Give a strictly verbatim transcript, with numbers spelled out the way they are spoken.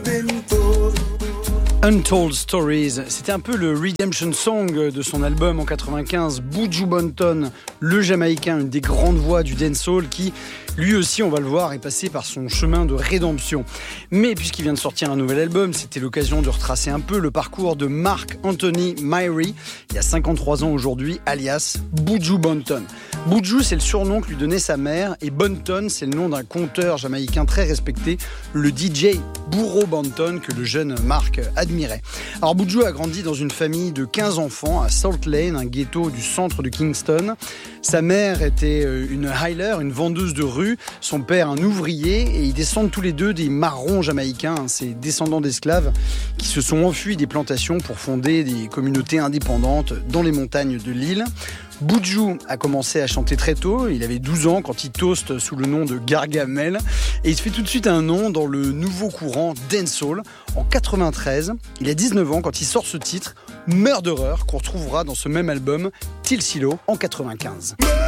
Untold Stories, c'était un peu le redemption song de son album en quatre-vingt-quinze, Buju Banton, le Jamaïcain, une des grandes voix du dancehall qui, lui aussi, on va le voir, est passé par son chemin de rédemption. Mais puisqu'il vient de sortir un nouvel album, c'était l'occasion de retracer un peu le parcours de Mark Anthony Myrie, il y a cinquante-trois ans aujourd'hui, alias Buju Banton. Buju, c'est le surnom que lui donnait sa mère, et Banton, c'est le nom d'un conteur jamaïcain très respecté, le D J Burro Banton, que le jeune Mark admirait. Alors Buju a grandi dans une famille de quinze enfants à Salt Lane, un ghetto du centre de Kingston. Sa mère était une hiler, une vendeuse de rue, son père un ouvrier, et ils descendent tous les deux des marrons jamaïcains, ces descendants d'esclaves qui se sont enfuis des plantations pour fonder des communautés indépendantes dans les montagnes de l'île. Buju a commencé à chanter très tôt, il avait douze ans quand il toast sous le nom de Gargamel et il se fait tout de suite un nom dans le nouveau courant dancehall. En quatre-vingt-treize, il a dix-neuf ans quand il sort ce titre, Murderer, qu'on retrouvera dans ce même album, Till Silo, en quatre-vingt-quinze.